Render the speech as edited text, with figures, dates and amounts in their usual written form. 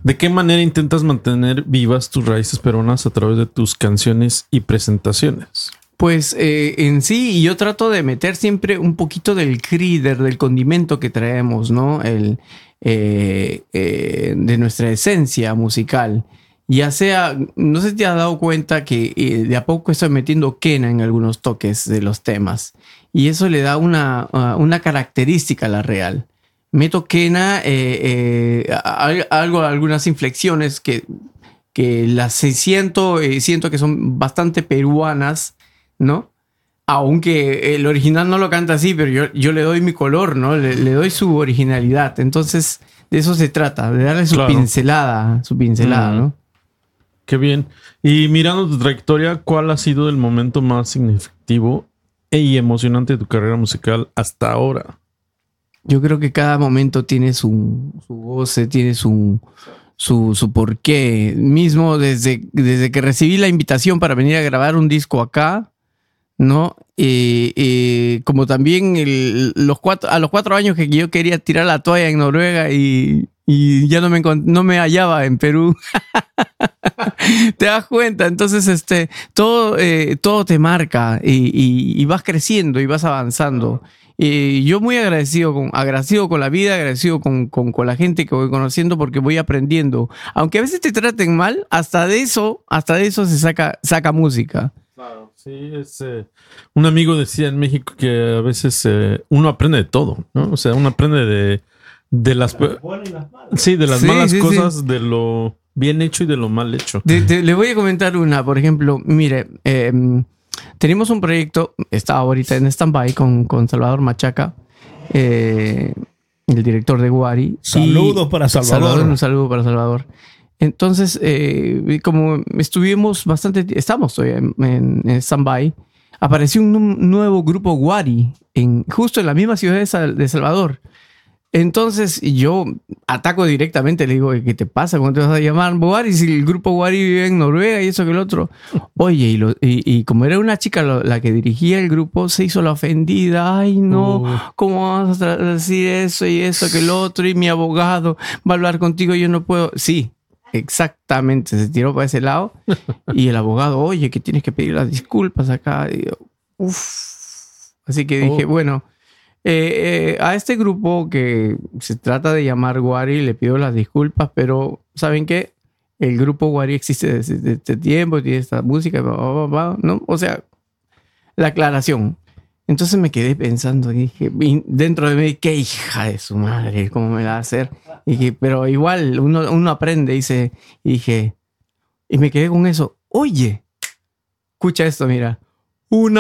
¿De qué manera intentas mantener vivas tus raíces peruanas a través de tus canciones y presentaciones? Pues en sí, yo trato de meter siempre un poquito del crider, del condimento que traemos, ¿no? De nuestra esencia musical. Ya sea, no sé si te has dado cuenta que de a poco estoy metiendo quena en algunos toques de los temas. Y eso le da una característica a la real. Meto quena, algunas inflexiones que las siento que son bastante peruanas, ¿no? Aunque el original no lo canta así, pero yo le doy mi color, ¿no? Le doy su originalidad. Entonces, de eso se trata, de darle su pincelada, ¿no? Qué bien. Y mirando tu trayectoria, ¿cuál ha sido el momento más significativo y emocionante de tu carrera musical hasta ahora? Yo creo que cada momento tiene su goce, tiene su porqué. Mismo desde que recibí la invitación para venir a grabar un disco acá, ¿no? Como también a los 4 años que yo quería tirar la toalla en Noruega y ya no me hallaba en Perú. ¿Te das cuenta? Entonces, todo te marca y vas creciendo y vas avanzando. Yo muy agradecido con la vida, agradecido con la gente que voy conociendo porque voy aprendiendo. Aunque a veces te traten mal, hasta de eso se saca música. Claro, sí, un amigo decía en México que a veces uno aprende de todo, ¿no? O sea, uno aprende de las buenas y las malas. Sí, de las malas cosas, sí. De lo bien hecho y de lo mal hecho. Le voy a comentar una, por ejemplo, mire, tenemos un proyecto, está ahorita en stand-by con Salvador Machaca, el director de Guari. Saludos para Salvador. Un saludo para Salvador. Entonces, como estamos todavía en stand-by, apareció un nuevo grupo Guari justo en la misma ciudad de Salvador. Entonces yo ataco directamente, le digo, ¿qué te pasa? ¿Cómo te vas a llamar Guari si el grupo Guari vive en Noruega y eso que el otro? Oye, y como era una chica la que dirigía el grupo, se hizo la ofendida. Ay, no, ¿cómo vas a decir eso y eso que el otro? Y mi abogado va a hablar contigo, yo no puedo. Sí, exactamente, se tiró para ese lado. Y el abogado, oye, que tienes que pedir las disculpas acá. Y yo, Así que dije, bueno... a este grupo que se trata de llamar Guari le pido las disculpas, pero ¿saben qué? El grupo Guari existe desde este tiempo, tiene esta música, ¿no? O sea, la aclaración. Entonces me quedé pensando y dije, dentro de mí, qué hija de su madre, ¿cómo me la va a hacer? Y dije, pero igual uno aprende y me quedé con eso. Oye, escucha esto, mira. Una